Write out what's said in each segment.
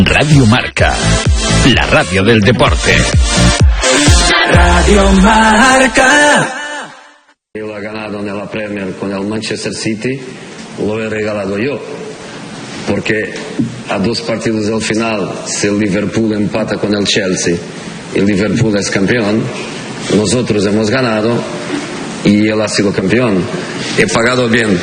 Radio Marca, la radio del deporte. Radio Marca. Lo ha ganado en la Premier con el Manchester City, lo he regalado yo, porque a 2 partidos del final, si el Liverpool empata con el Chelsea y el Liverpool es campeón, nosotros hemos ganado y él ha sido campeón. He pagado bien.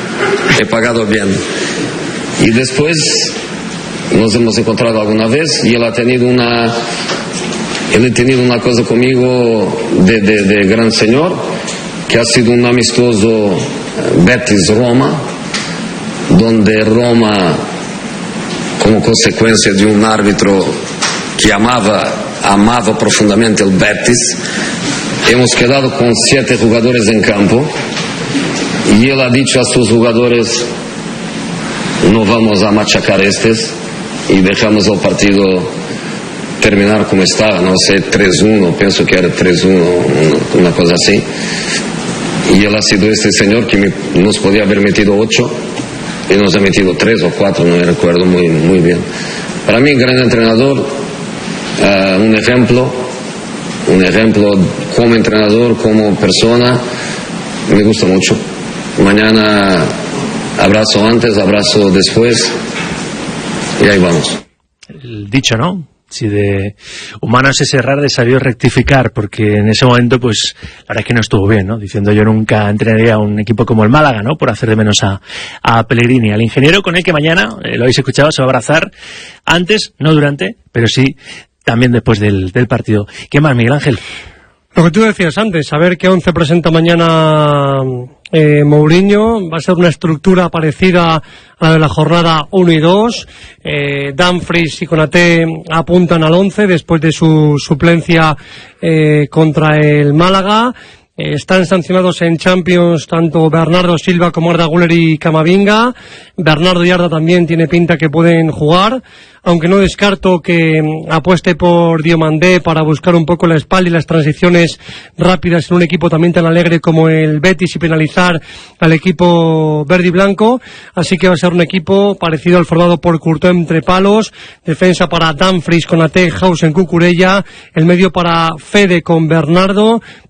Y después nos hemos encontrado alguna vez y él ha tenido una cosa conmigo de gran señor, que ha sido un amistoso Betis-Roma, donde Roma, como consecuencia de un árbitro que amaba profundamente el Betis, hemos quedado con 7 jugadores en campo y él ha dicho a sus jugadores: no vamos a machacar estos, y dejamos el partido terminar como estaba, no sé, 3-1, pienso que era 3-1, una cosa así. Y él ha sido este señor que nos podía haber metido 8 y nos ha metido 3 o 4, no me recuerdo muy bien. Para mí, gran entrenador, un ejemplo como entrenador, como persona, me gusta mucho. Mañana abrazo antes, abrazo después y ahí vamos. El dicho, ¿no? Si de humanos es errar, de sabios rectificar, porque en ese momento, pues, la verdad es que no estuvo bien, ¿no? Diciendo: yo nunca entrenaría a un equipo como el Málaga, ¿no? Por hacer de menos a Pellegrini, al ingeniero con el que mañana, lo habéis escuchado, se va a abrazar antes, no durante, pero sí también después del partido. ¿Qué más, Miguel Ángel? Lo que tú decías antes, a ver qué 11 presenta mañana Mourinho. Va a ser una estructura parecida a la de la jornada 1 y 2. Dumfries y Konaté apuntan al 11 después de su suplencia contra el Málaga. Están sancionados en Champions tanto Bernardo Silva como Arda Güler y Camavinga. Bernardo y Arda también tiene pinta que pueden jugar, aunque no descarto que apueste por Diomandé para buscar un poco la espalda y las transiciones rápidas en un equipo también tan alegre como el Betis y penalizar al equipo verde y blanco. Así que va a ser un equipo parecido al formado por Courtois entre palos, defensa para Dumfries, Konaté, Hausen, Cucurella, el medio para Fede con Bernardo,